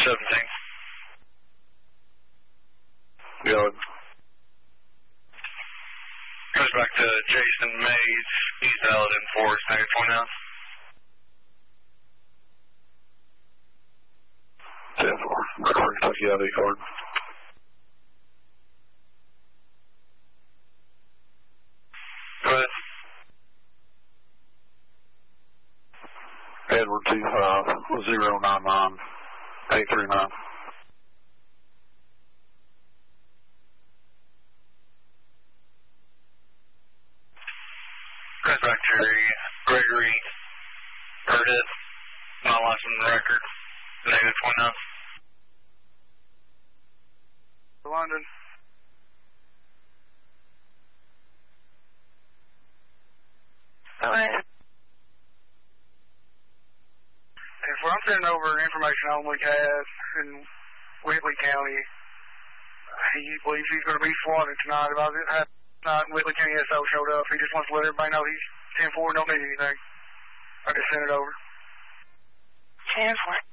17. Good. Goes back to Jason Mays. He's valid in force, negative 29. 10-4. Record Kentucky ID card. Go ahead. Edward 25099 839. Goes back to Gregory Curtis. Not license on the record. Negative 29. London. Alright. If I'm sending over information on we have in Whitley County, he believes he's going to be swatted tonight. About it happened tonight, and Whitley County SO showed up. He just wants to let everybody know he's 10-4, don't need anything. I just sent it over. 10-4.